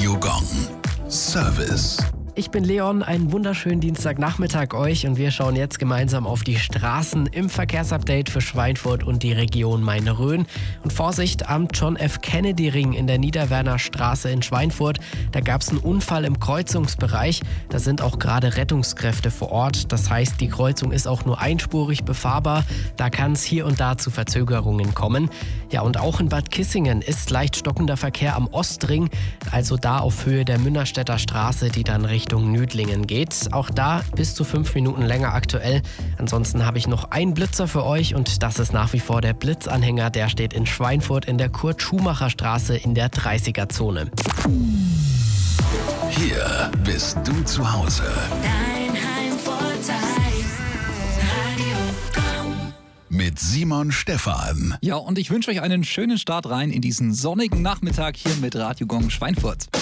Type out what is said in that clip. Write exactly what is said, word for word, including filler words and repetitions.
Radio Gong. Service. Ich bin Leon, einen wunderschönen Dienstagnachmittag euch und wir schauen jetzt gemeinsam auf die Straßen im Verkehrsupdate für Schweinfurt und die Region Main-Rhön. Und Vorsicht am John F. Kennedy Ring in der Niederwerner Straße in Schweinfurt. Da gab es einen Unfall im Kreuzungsbereich. Da sind auch gerade Rettungskräfte vor Ort. Das heißt, die Kreuzung ist auch nur einspurig befahrbar. Da kann es hier und da zu Verzögerungen kommen. Ja, und auch in Bad Kissingen ist leicht stockender Verkehr am Ostring. Also da auf Höhe der Münnerstädter Straße, die dann Richtung Nödlingen geht. Auch da bis zu fünf Minuten länger aktuell. Ansonsten habe ich noch einen Blitzer für euch und das ist nach wie vor der Blitzanhänger. Der steht in Schweinfurt in der Kurt-Schumacher-Straße in der dreißiger-Zone. Hier bist du zu Hause. Dein Heimvorteil. Radio Gong. Mit Simon Stephan. Ja, und ich wünsche euch einen schönen Start rein in diesen sonnigen Nachmittag hier mit Radio Gong Schweinfurt.